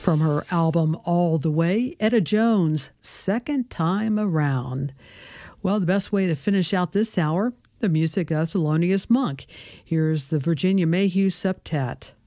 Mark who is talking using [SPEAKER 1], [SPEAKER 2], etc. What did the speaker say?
[SPEAKER 1] From her album All the Way, Etta Jones, Second Time Around. Well, the best way to finish out this hour, the music of Thelonious Monk. Here's the Virginia Mayhew Septet.